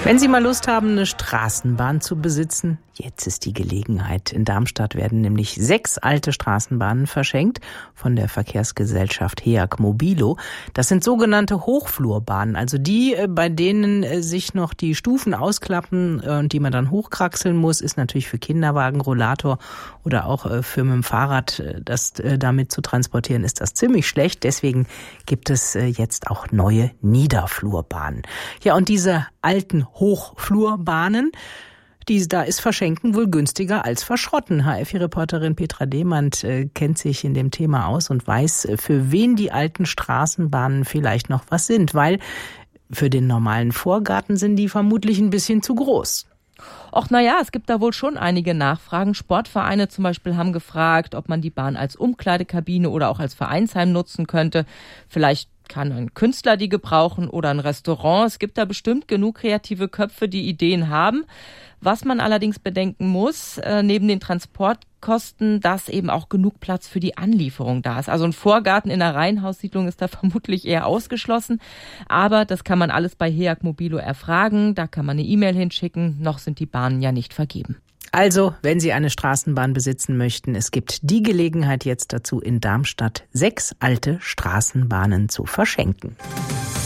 Wenn Sie mal Lust haben, eine Straßenbahn zu besitzen, jetzt ist die Gelegenheit. In Darmstadt werden nämlich 6 alte Straßenbahnen verschenkt von der Verkehrsgesellschaft HEAG Mobilo. Das sind sogenannte Hochflurbahnen, also die, bei denen sich noch die Stufen ausklappen und die man dann hochkraxeln muss, ist natürlich für Kinderwagen, Rollator oder auch für mit dem Fahrrad das damit zu transportieren, ist das ziemlich schlecht. Deswegen gibt es jetzt auch neue Niederflurbahnen. Ja, und diese alten Hochflurbahnen, da ist Verschenken wohl günstiger als Verschrotten. HFI-Reporterin Petra Demand kennt sich in dem Thema aus und weiß, für wen die alten Straßenbahnen vielleicht noch was sind, weil für den normalen Vorgarten sind die vermutlich ein bisschen zu groß. Och, naja, es gibt da wohl schon einige Nachfragen. Sportvereine zum Beispiel haben gefragt, ob man die Bahn als Umkleidekabine oder auch als Vereinsheim nutzen könnte. Vielleicht kann ein Künstler die gebrauchen oder ein Restaurant. Es gibt da bestimmt genug kreative Köpfe, die Ideen haben. Was man allerdings bedenken muss, neben den Transportkosten, dass eben auch genug Platz für die Anlieferung da ist. Also ein Vorgarten in einer Reihenhaussiedlung ist da vermutlich eher ausgeschlossen. Aber das kann man alles bei HEAG Mobilo erfragen. Da kann man eine E-Mail hinschicken. Noch sind die Bahnen ja nicht vergeben. Also, wenn Sie eine Straßenbahn besitzen möchten, es gibt die Gelegenheit jetzt dazu, in Darmstadt 6 alte Straßenbahnen zu verschenken.